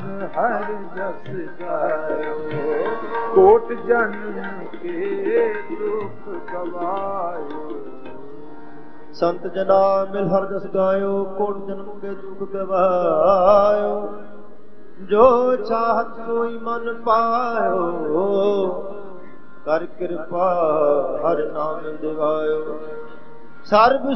हर जस गायो, कोट जन्म के दुख गवायो। संत जना मिल हर जस गायो, कोट जन्म के दुख गवायो। जो चाहत सोई मन पायो, कर कृपा हर नाम दिवायो। सर्ब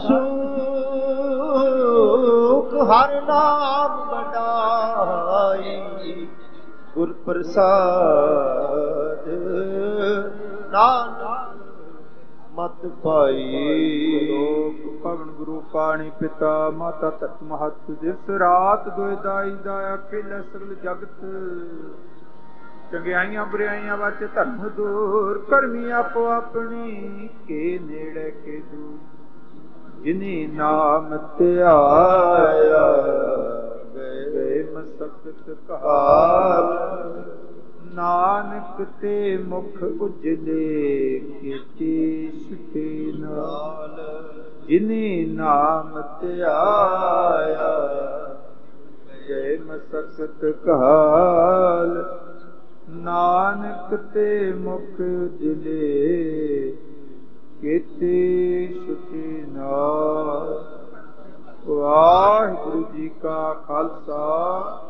सुख हर नाम बड़ाई, गुर प्रसाद नानक मत पाई। पवन गुरु पाणी पिता माता तत् महत, दिवस रात दोए दाई दाया खेल सगल जगत। चंगियाइयां बुराइयां वाचे धर्म दूर, करमी आपो अपनी के नेड़े के दूर। जिनी नाम त्याया गए मसकत काल, नानक ते मुख उजले कीती छुटे नाल। जिनी नाम त्याया गए मसकत काल, नानक ते मुख उजले कीती छुटे नाल। वाहिगुरु जी का खालसा,